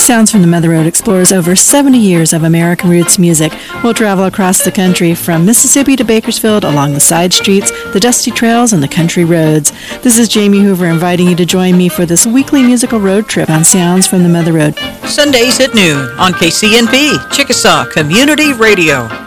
Sounds from the Mother Road explores over 70 years of American roots music. We'll travel across the country from Mississippi to Bakersfield along the side streets, the dusty trails, and the country roads. This is Jamie Hoover inviting you to join me for this weekly musical road trip on Sounds from the Mother Road. Sundays at noon on KCNP, Chickasaw Community Radio.